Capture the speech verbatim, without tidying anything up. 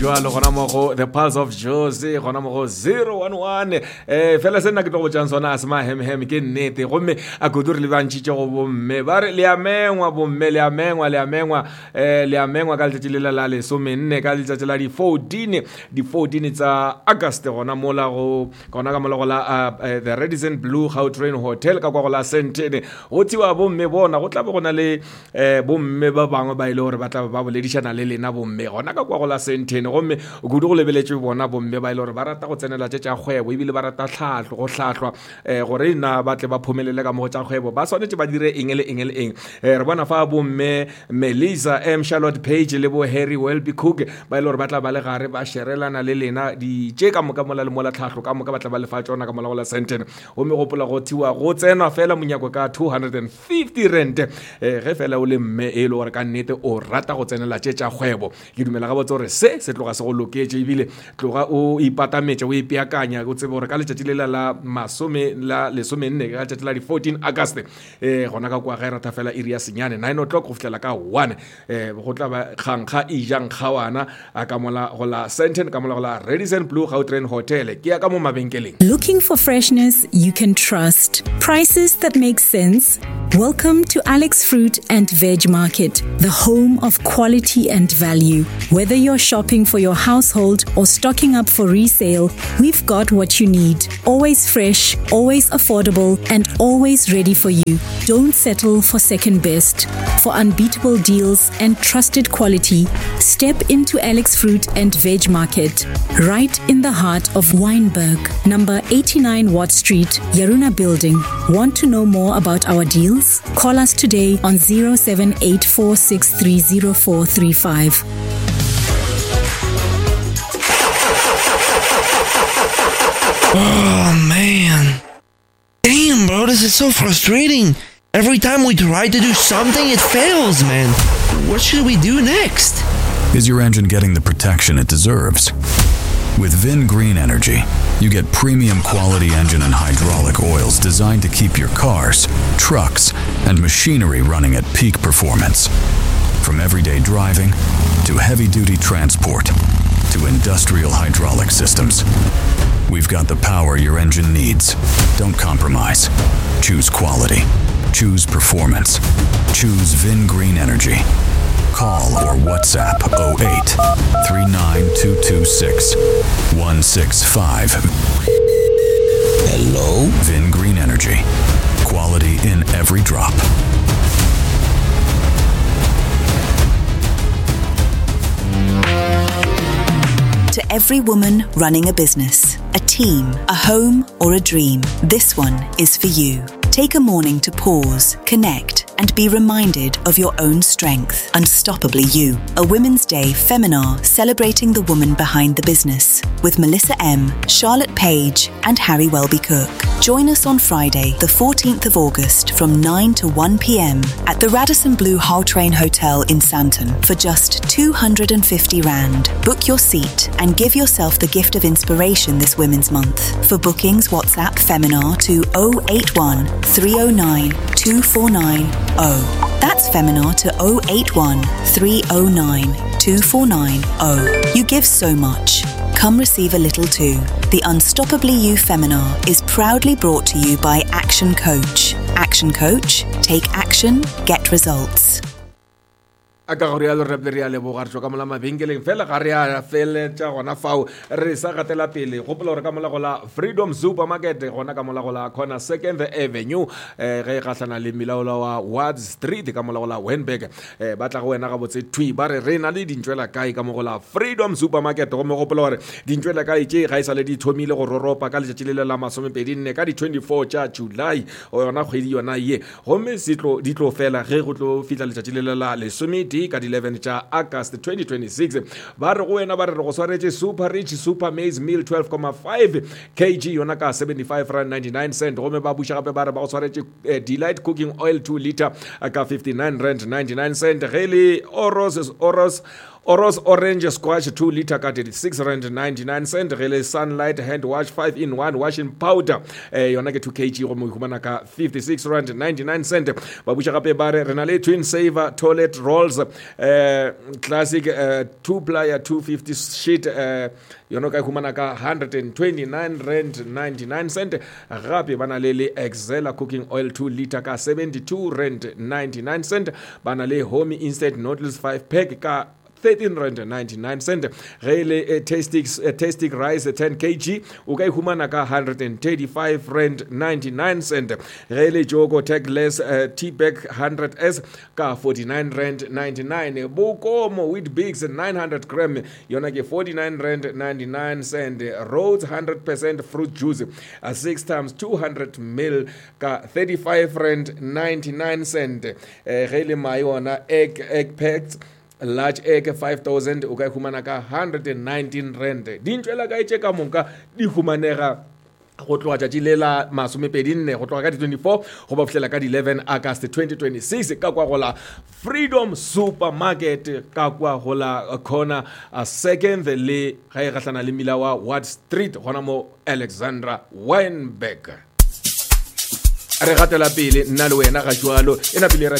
Joalo gona mo go the Pulse of Jozi gona mo go zero one one eh fela se nna ke tlo go tjang sona asma hem hem ke nnete gomme a kudu re le bantshitse go bomme ba re le amengwa bomme le amengwa le amengwa eh le amengwa ka letsatsi le la le somenne ka letsatsi la di fourteen di fourteen tsa August gona mo la go gona ka mo la go la the Radisson Blu Gautrain Hotel ka kwa go la Sentene go tiwa bomme bona go tla be gona le eh bomme ba bangwe ba ile gore ba tla ba boledishana le lena bomme gona ka kwa go la Sentene gomme go go lebeletse bona bomme ba ile gore ba rata go tsenela tse tsa kgwebo ebile ba rata tlhatlho go tlhatlhwa eh gore ina ba tle ba phomelele ka mo tsa kgwebo ba swanetse ba dire eng le eng le eng eh re bona fa bomme Melissa M Charlotte Page le bo Harry Welby Cook ba ile gore ba tla ba le gare ba sherelana le lena di tse ka mo ka mola le mola tlhatlho ka mo ka ba tla ba le fa tsona ka mola go la Sentene go me gopola go thiwa go tsenwa fela monyako ka two hundred fifty rand eh ge fela o le mme e le gore ka nnete o rata go tsenela tse tsa kgwebo ke dumela ga botse gore se se tloga se go loketse ebile tloga o ipatametse o ipeakanya go tsebe gore ka letsatsi le la masome la lesomenne ka letsatsi la di fourteen August eh gona ka kwa ga rata fela area senyane nine o'clock go fitlela ka one eh go tla ba kgangkga e jang kgawana a ka mola go la Sentene ka mola go la Radisson Blu Gautrain Hotel ke ya ka mo mabenkeleng. Looking for freshness you can trust, prices that make sense? Welcome to Alex Fruit and Veg Market, the home of quality and value. Whether you're shopping for your household or stocking up for resale, we've got what you need. Always fresh, always affordable, and always ready for you. Don't settle for second best. For unbeatable deals and trusted quality, step into Alex Fruit and Veg Market, right in the heart of Wynberg, number eighty-nine Watt Street, Yaruna Building. Want to know more about our deals? Call us today on zero seven eight four six three zero four three five. Oh, man. Damn, bro, this is so frustrating. Every time we try to do something, it fails, man. What should we do next? Is your engine getting the protection it deserves? With Vin Green Energy, you get premium quality engine and hydraulic oils designed to keep your cars, trucks, and machinery running at peak performance. From everyday driving to heavy-duty transport to industrial hydraulic systems, we've got the power your engine needs. Don't compromise. Choose quality. Choose performance. Choose Vin Green Energy. Call or WhatsApp oh eight, three nine two two six, one six five. Hello? Vin Green Energy. Quality in every drop. To every woman running a business, a team, a home, or a dream, this one is for you. Take a morning to pause, connect, and be reminded of your own strength. Unstoppably You, a Women's Day Feminar celebrating the woman behind the business with Melissa M, Charlotte Page, and Harry Welby Cook. Join us on Friday, the fourteenth of August from nine to one p.m. at the Radisson Blu Gautrain Hotel in Sandton for just two hundred fifty rand. Book your seat and give yourself the gift of inspiration this Women's Month. For bookings, WhatsApp Feminar to oh eight one, three oh nine, two four nine oh. That's Feminar to oh eight one, three oh nine, two four nine oh. You give so much. Come receive a little too. The Unstoppably You Feminar is proudly brought to you by Action Coach. Action Coach, take action, get results. Aka gore ya lore re ya le bogartsho ka mola mabenkeleng fela ga re ya fele tsa gona fao re sa gatela pele gopola gore ka mola go la Freedom Supermarket gona ka mola go la Corner Second Avenue eh ge gatlana le milaola wa Ward Street ka mola go la Wynberg eh ba tla go wena ga botse twi ba re re na le dintšwela kae ka mo go la Freedom Supermarket go me gopola gore dintšwela kae tše ga isa le di thomile go roropa ka letšatši le la masomepedi nne ka di twenty-four tša July o yona kgwedi yona ye gomme se tlo di tlo fela ge go tlo fitla letšatši le la lesomedi ka di eleven tša August twenty twenty-six ba re go wena ba re go swaretse Super Rich Super Maize Meal twelve point five kilograms yona ka seventy-five rand ninety-nine cent go me ba busha gape ba re ba go swaretse uh, Delight Cooking Oil two liter ka fifty-nine rand ninety-nine cent ge le Oros Oros Oros Orange Squash two liter ka thirty-six rand ninety-nine cent. Rele Sunlight Hand Wash five in one washing powder eh yona ke two kilograms go mo humana ka fifty-six rand ninety-nine cent. Ba buša gape bare re na le Twin Saver toilet rolls eh classic uh, two player two fifty sheet eh yona ka humana ka one hundred twenty-nine rand ninety-nine cent. Gape bana le le Excella cooking oil two liter ka seventy-two rand ninety-nine cent. Bana le Homey instant noodles five pack ka thirteen rand ninety-nine cent. Rele uh, Tastix uh, Tastic rice uh, ten kilograms o ka humana ka one hundred thirty-five rand ninety-nine cent. Rele Jogo tagless uh, tea bag one hundred S ka forty-nine rand ninety-nine. Bokomo with bigs nine hundred gram yona ke forty-nine rand ninety-nine cent. Rhodes one hundred percent fruit juice uh, six times two hundred milliliters ka thirty-five rand ninety-nine cent. Uh, Rele Mayona egg egg packs large egg five thousand o ka humana ka one hundred nineteen rand. Dintšwela ka itše ka monka di humanega go tloga tšatši le la masomepedinne go tloga ka di twenty-four go ba fitlhela ka di eleven August twenty twenty-six ka kwa go la Freedom Supermarket ka kwa go la corner a second le ga e gatlana le mila wa Ward Street gona mo Alexandra Weinberg. Re gatela pele nna le wena ga jwalo ena pele re